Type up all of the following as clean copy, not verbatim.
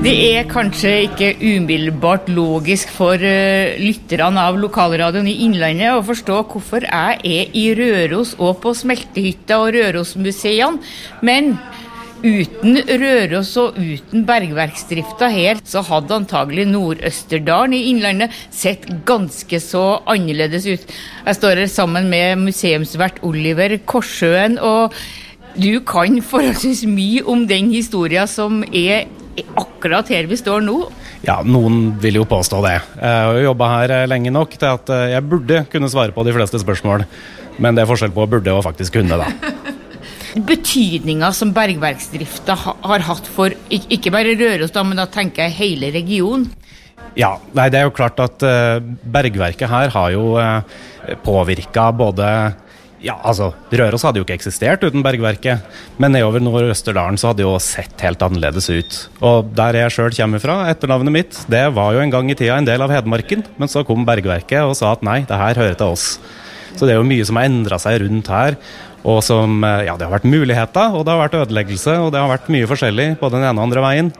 Det kanskje ikke umiddelbart logisk for lytterne av lokalradioen i Innlandet å forstå hvorfor jeg i Røros og på Smeltehytta og Rørosmuseene, men uten Røros og uten bergverksdrifta her, så hadde antagelig Nord-Østerdalen i Innlandet sett ganske så annerledes ut. Jeg står her sammen med museumsvert Oliver Korsøen, og du kan forholdsvis mye om den historien som akkurat her vi står nå. Ja, noen vil jo påstå det. Jeg har jobbet her lenge nok til at jeg burde kunne svare på de fleste spørsmål, men det forskjell på burde og faktisk kunne da. Betydningen som bergverksdrifta har hatt for, ikke bare Røros da, men da tenker jeg hele regionen. Ja, nei, det jo klart at bergverket her har jo påvirket både. Ja, altså, Røros hadde jo ikke eksistert uten bergverket, men nedover Nord-Østerdalen så hadde det jo sett helt annerledes ut. Og der jeg selv kommer fra, etternavnet mitt, det var jo en gang i tida en del av Hedmarken, men så kom bergverket og sa at nei, det her hører til oss. Så det jo mye som har endret seg rundt her, og som, ja, det har vært muligheter, og det har vært ødeleggelse, og det har vært mye forskjellig på den ene og andre veien.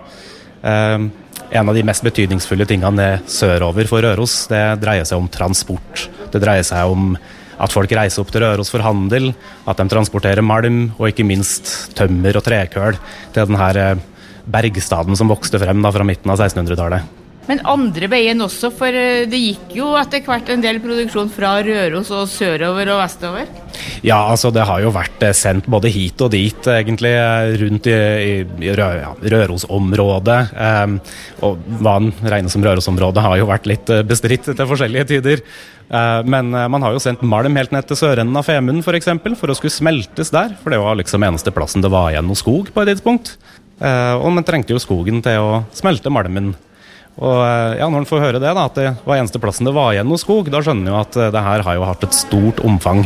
En av de mest betydningsfulle tingene sørover for Røros, det dreier seg om transport. Det dreier seg om at folk reiser opp til Røros for handel, at de transporterer malm, og ikke minst tømmer og trekøl til denne bergstaden som vokste frem da, fra midten av 1600-tallet. Men andre veien også, for det gikk jo etter hvert en del produksjon fra Røros og sørover og vestover. Ja, altså det har jo vært sendt både hit og dit, egentlig, rundt i Rørosområdet. Og hva en regner som Rørosområdet har jo vært litt bestridt til forskjellige tider. Men man har jo sendt malm helt ned til sørenden av Femund, for eksempel, for å skulle smeltes der, for det var liksom eneste plassen det var igjen noe skog på et tidspunkt. Og man trengte jo skogen til å smelte malmen. Og ja, når man får høre det da, at det var eneste plassen det var igjen noe skog, da skjønner man jo at det her har jo hatt et stort omfang.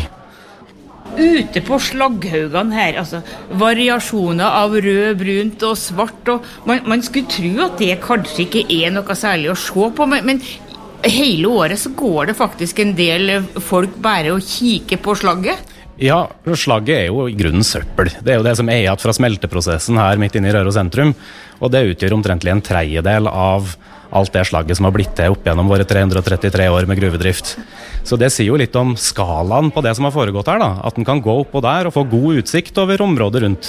Ute på slagghaugene her, altså variasjoner av rød, brunt og svart, og man skulle tro at det kanskje ikke noe særlig å se på, men hele året så går det faktisk en del folk bare og kikker på slagget. Ja, slagget jo i grunnen søppel. Det jo det som igjen fra smelteprosessen her midt inne i Røros sentrum, og det utgjør omtrentlig en tredjedel av alt det slagget som har blitt det opp gjennom våre 333 år med gruvedrift. Så det sier jo litt om skalaen på det som har foregått her da, at den kan gå opp og der og få god utsikt over området rundt.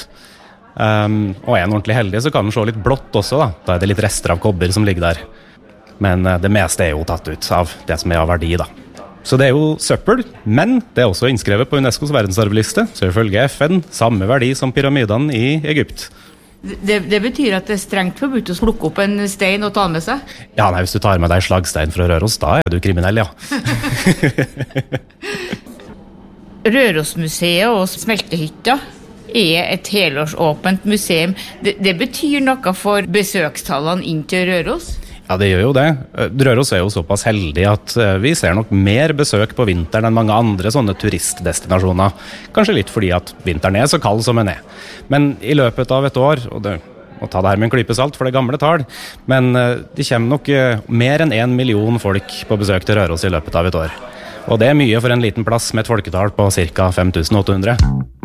Og en ordentlig heldig så kan den se litt blått også da det litt rester av kobber som ligger der. Men det meste jo tatt ut av det som av verdi da. Så det jo søppel, men det også innskrevet på UNESCOs verdensarvliste, så ifølge FN samme verdi som pyramidene i Egypt. Det betyr at det strengt forbudt å plukke opp en stein og ta med seg? Ja, nei, hvis du tar med deg slagstein fra Røros, da du kriminell, ja. Rørosmuseet og Smeltehytta et helårsåpent museum. Det betyr noe for besøkstallene inn til Røros? Ja, det gjør jo det. Røros jo såpass heldig at vi ser nok mer besøk på vinteren enn mange andre sånne turistdestinasjoner. Kanskje litt fordi at vinteren så kald som den Men i løpet av et år, og det må ta det her med en klype salt for det gamle tall, men det kommer nok mer enn 1 million folk på besøk til Røros i løpet av et år. Og det mye for en liten plass med et folketall på ca. 5800.